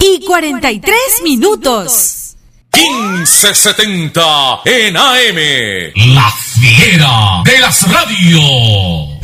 y 43 minutos. 1570 en AM. La fiera de las radios.